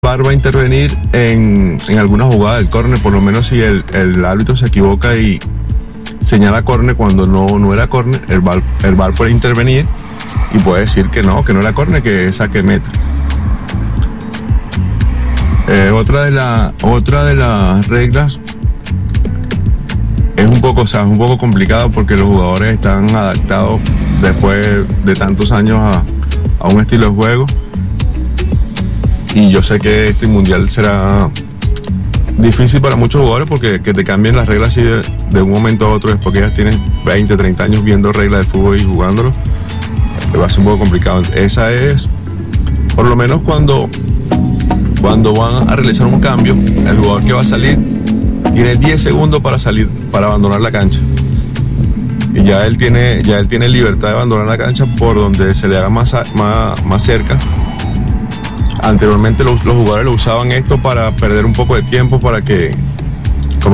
VAR va a intervenir en alguna jugada del córner, por lo menos si el árbitro se equivoca y señala córner cuando no era córner, el VAR puede intervenir y puede decir que no era córner, que es saque de meta. Otra de las reglas es un poco complicado porque los jugadores están adaptados después de tantos años a un estilo de juego. Y yo sé que este mundial será difícil para muchos jugadores porque que te cambien las reglas así de un momento a otro, después que ya tienes 20, 30 años viendo reglas de fútbol y jugándolo, va a ser un poco complicado. Esa es, por lo menos cuando van a realizar un cambio, el jugador que va a salir tiene 10 segundos para salir, para abandonar la cancha. Y ya él tiene libertad de abandonar la cancha por donde se le haga más cerca. Anteriormente los jugadores lo usaban esto para perder un poco de tiempo, para que